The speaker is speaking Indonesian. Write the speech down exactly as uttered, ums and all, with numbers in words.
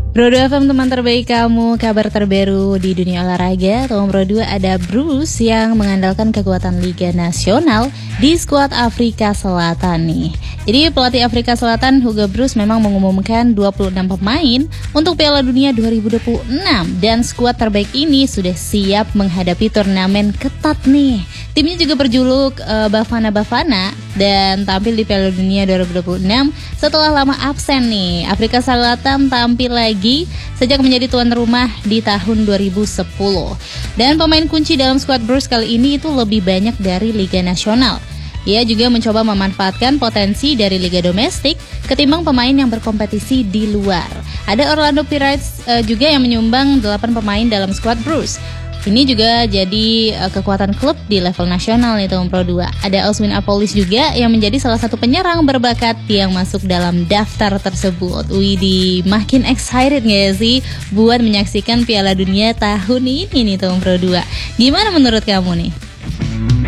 Pro dua F M teman terbaik kamu, kabar terbaru di dunia olahraga. Tahun Pro dua ada Bruce yang mengandalkan kekuatan Liga Nasional di skuad Afrika Selatan nih. Jadi pelatih Afrika Selatan Hugo Broos memang mengumumkan dua puluh enam pemain untuk Piala Dunia dua ribu dua puluh enam dan skuad terbaik ini sudah siap menghadapi turnamen ketat nih. Timnya juga berjuluk uh, Bafana Bafana dan tampil di Piala Dunia dua ribu dua puluh enam setelah lama absen nih. Afrika Selatan tampil lagi sejak menjadi tuan rumah di tahun dua ribu sepuluh. Dan pemain kunci dalam skuad Broos kali ini itu lebih banyak dari Liga Nasional. Ia juga mencoba memanfaatkan potensi dari Liga Domestik ketimbang pemain yang berkompetisi di luar. Ada Orlando Pirates uh, juga yang menyumbang delapan pemain dalam skuad Broos. Ini juga jadi uh, kekuatan klub di level nasional nih tahun Pro dua. Ada Oswin Apolis juga yang menjadi salah satu penyerang berbakat yang masuk dalam daftar tersebut. Widih, makin excited gak sih buat menyaksikan Piala Dunia tahun ini nih tahun Pro dua. Gimana menurut kamu nih?